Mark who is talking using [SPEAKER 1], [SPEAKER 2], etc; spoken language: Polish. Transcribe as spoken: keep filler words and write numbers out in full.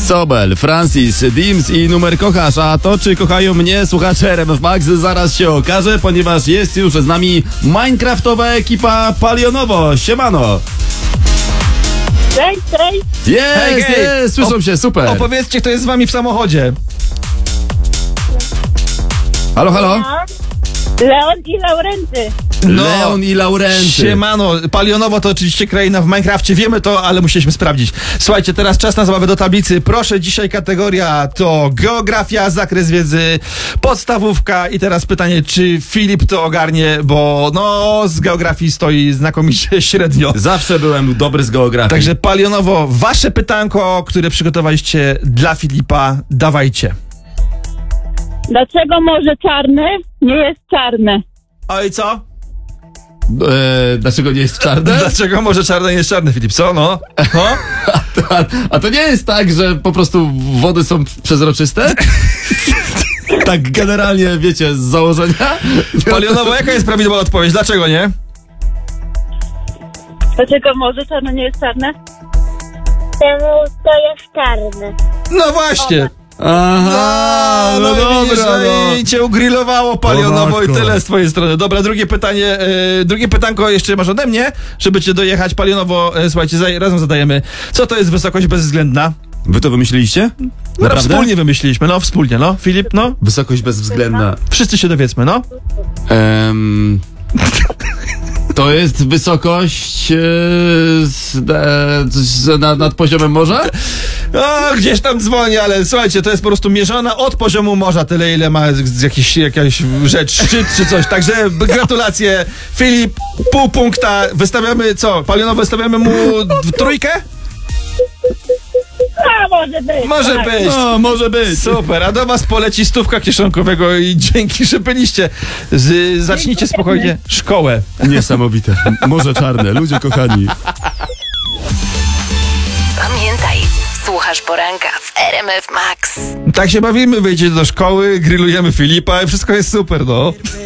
[SPEAKER 1] Sobel, Francis, Dims i numer kochasz, a to czy kochają mnie słuchacze R M F Max zaraz się okaże, ponieważ jest już z nami minecraftowa ekipa Palionowo. Siemano!
[SPEAKER 2] Cześć, cześć!
[SPEAKER 1] Jest,
[SPEAKER 3] Hej, hej.
[SPEAKER 1] jest, słyszą
[SPEAKER 3] Op-
[SPEAKER 1] się, super!
[SPEAKER 3] Opowiedzcie, kto jest z wami w samochodzie.
[SPEAKER 1] Halo, halo?
[SPEAKER 2] Leon i Laurenty.
[SPEAKER 3] No.
[SPEAKER 1] Leon i Laurenty.
[SPEAKER 3] Siemano, Palionowo to oczywiście kraina w Minecrafcie, wiemy to, ale musieliśmy sprawdzić. Słuchajcie, teraz czas na zabawę do tablicy. Proszę, dzisiaj kategoria to geografia, zakres wiedzy, podstawówka i teraz pytanie, czy Filip to ogarnie, bo no z geografii stoi znakomicie średnio.
[SPEAKER 1] Zawsze byłem dobry z geografii.
[SPEAKER 3] Także Palionowo, wasze pytanko, które przygotowaliście dla Filipa, dawajcie.
[SPEAKER 2] Dlaczego Morze Czarne nie jest czarne?
[SPEAKER 3] Oj, co?
[SPEAKER 1] E, dlaczego nie jest czarne?
[SPEAKER 3] Dlaczego może czarne nie jest czarne, Filip? Co, no? no?
[SPEAKER 1] A, a to nie jest tak, że po prostu wody są przezroczyste? Tak generalnie, wiecie, z założenia?
[SPEAKER 3] Palionowo, jaka jest prawidłowa odpowiedź? Dlaczego nie?
[SPEAKER 2] Dlaczego Morze Czarne nie jest czarne?
[SPEAKER 4] Temu to jest czarne.
[SPEAKER 3] No właśnie.
[SPEAKER 1] Aha, no,
[SPEAKER 3] no,
[SPEAKER 1] dobra,
[SPEAKER 3] widzisz,
[SPEAKER 1] no.
[SPEAKER 3] I cię ugrillowało Palionowo i
[SPEAKER 1] matko.
[SPEAKER 3] tyle z twojej strony. Dobra, drugie pytanie, e, drugie pytanko jeszcze masz ode mnie, żeby cię dojechać. Palionowo, e, słuchajcie, za, razem zadajemy. Co to jest wysokość bezwzględna?
[SPEAKER 1] Wy to wymyśliliście?
[SPEAKER 3] No,
[SPEAKER 1] Naprawdę?
[SPEAKER 3] wspólnie wymyśliliśmy, no, wspólnie, no. Filip, no.
[SPEAKER 1] Wysokość bezwzględna.
[SPEAKER 3] Wszyscy się dowiedzmy, no.
[SPEAKER 1] Em, to jest wysokość e, z, e, z, nad, nad poziomem morza?
[SPEAKER 3] O, gdzieś tam dzwoni, ale słuchajcie, to jest po prostu mierzona od poziomu morza, tyle ile ma z- z jakiś, jakaś rzecz, szczyt czy coś. Także gratulacje, Filip, pół punkta. Wystawiamy, co, Palionowo, wystawiamy mu w trójkę?
[SPEAKER 2] A, może być.
[SPEAKER 3] Może
[SPEAKER 2] tak.
[SPEAKER 3] być.
[SPEAKER 1] No, może być.
[SPEAKER 3] Super, a do was poleci stówka kieszonkowego i dzięki, że byliście. Z, zacznijcie spokojnie szkołę.
[SPEAKER 1] Niesamowite. Morze czarne, ludzie kochani.
[SPEAKER 5] Pamiętaj, słuchasz poranka w R M F Max.
[SPEAKER 3] Tak się bawimy, wyjdziecie do szkoły, grillujemy Filipa i wszystko jest super, no.